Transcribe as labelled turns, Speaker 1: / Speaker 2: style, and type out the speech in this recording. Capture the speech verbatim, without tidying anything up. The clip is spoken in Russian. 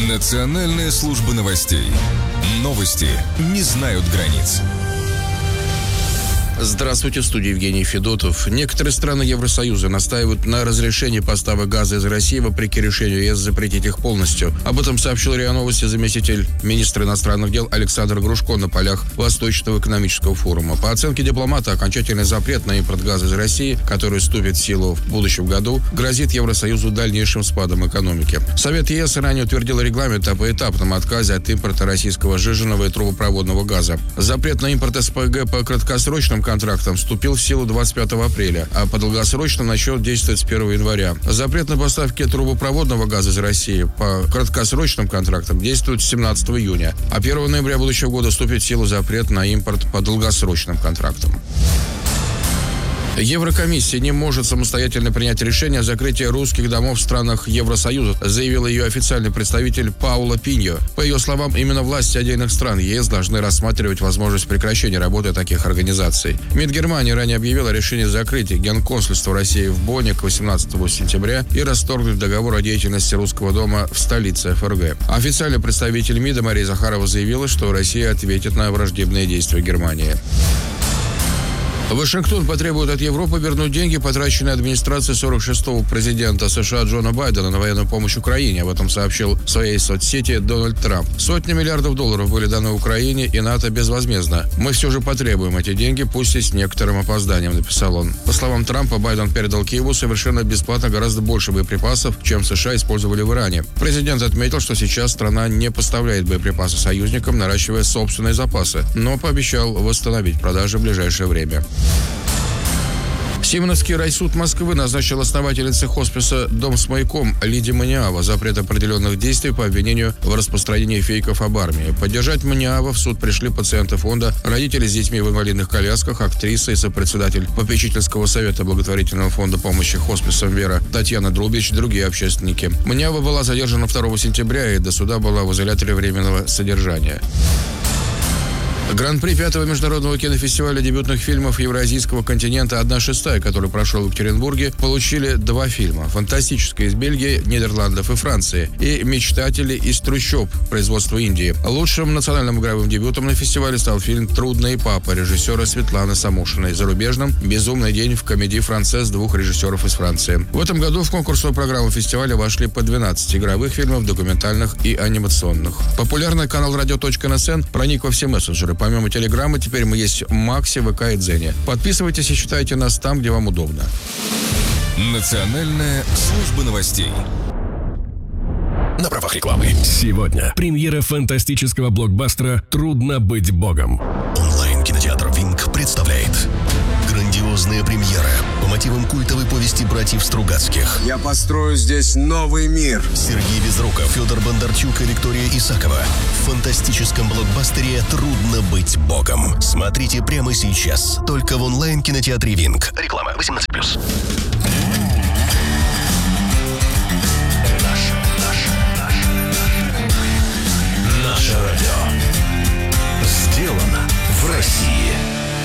Speaker 1: Национальная служба новостей. Новости не знают границ.
Speaker 2: Здравствуйте, в студии Евгений Федотов. Некоторые страны Евросоюза настаивают на разрешении поставок газа из России вопреки решению ЕС запретить их полностью. Об этом сообщил РИА Новости заместитель министра иностранных дел Александр Грушко на полях Восточного экономического форума. По оценке дипломата, окончательный запрет на импорт газа из России, который вступит в силу в будущем году, грозит Евросоюзу дальнейшим спадом экономики. Совет ЕС ранее утвердил регламент о поэтапном отказе от импорта российского сжиженного и трубопроводного газа. Запрет на импорт СПГ по краткосрочным контрактам вступил в силу двадцать пятого апреля, а по долгосрочным начнет действовать с первого января. Запрет на поставки трубопроводного газа из России по краткосрочным контрактам действует с семнадцатого июня, а первого ноября будущего года вступит в силу запрет на импорт по долгосрочным контрактам. Еврокомиссия не может самостоятельно принять решение о закрытии русских домов в странах Евросоюза, заявил ее официальный представитель Паула Пиньо. По ее словам, именно власти отдельных стран ЕС должны рассматривать возможность прекращения работы таких организаций. МИД Германии ранее объявил о решении закрыть генконсульство России в Бонне к восемнадцатому сентября и расторгнуть договор о деятельности русского дома в столице ФРГ. Официальный представитель МИДа Мария Захарова заявила, что Россия ответит на враждебные действия Германии. Вашингтон потребует от Европы вернуть деньги, потраченные администрацией сорок шестого президента США Джона Байдена на военную помощь Украине. Об этом сообщил в своей соцсети Дональд Трамп. Сотни миллиардов долларов были даны Украине и НАТО безвозмездно. Мы все же потребуем эти деньги, пусть и с некоторым опозданием, написал он. По словам Трампа, Байден передал Киеву совершенно бесплатно гораздо больше боеприпасов, чем США использовали в Иране. Президент отметил, что сейчас страна не поставляет боеприпасы союзникам, наращивая собственные запасы, но пообещал восстановить продажи в ближайшее время. Симоновский райсуд Москвы назначил основательнице хосписа «Дом с маяком» Лидии Маниава запрет определенных действий по обвинению в распространении фейков об армии. Поддержать Маниава в суд пришли пациенты фонда, родители с детьми в инвалидных колясках, актриса и сопредседатель попечительского совета благотворительного фонда помощи хосписам «Вера» Татьяна Друбич и другие общественники. Маниава была задержана второго сентября и до суда была в изоляторе временного содержания. Гран-при пятого международного кинофестиваля дебютных фильмов Евразийского континента «Одна шестая», который прошел в Екатеринбурге, получили два фильма: «Фантастическая» из Бельгии, Нидерландов и Франции и «Мечтатели» из трущоб производства Индии. Лучшим национальным игровым дебютом на фестивале стал фильм «Трудный папа» режиссера Светланы Самошиной, зарубежным «Безумный день» в комедии «Францесс» двух режиссеров из Франции. В этом году в конкурсную программу фестиваля вошли по двенадцать игровых фильмов, документальных и анимационных. Популярный канал радио точка эн эс эн проник во все мессенджеры. Помимо Телеграма, теперь мы есть в Максе, ВК и Дзене. Подписывайтесь и читайте нас там, где вам удобно.
Speaker 1: Национальная служба новостей.
Speaker 3: На правах рекламы. Сегодня премьера фантастического блокбастера «Трудно быть богом». Онлайн-кинотеатр «Винг» представляет грандиозная премьера по мотивам культовой повести братьев Стругацких.
Speaker 4: Я построю здесь новый мир.
Speaker 3: Сергей Безруков, Федор Бондарчук и Виктория Исакова в фантастическом блокбастере «Трудно быть богом». Смотрите прямо сейчас. Только в онлайн-кинотеатре «Винг». Реклама восемнадцать плюс.